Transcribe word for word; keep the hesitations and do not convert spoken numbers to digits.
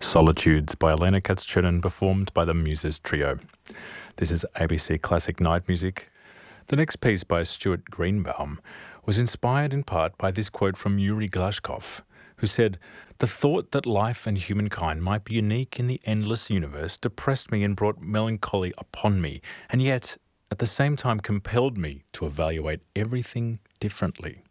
Solitudes by Elena Katz-Chernin, performed by the Muses Trio. This is A B C Classic Night Music. The next piece by Stuart Greenbaum was inspired in part by this quote from Yuri Glashkov, who said, "The thought that life and humankind might be unique in the endless universe depressed me and brought melancholy upon me, and yet at the same time compelled me to evaluate everything differently."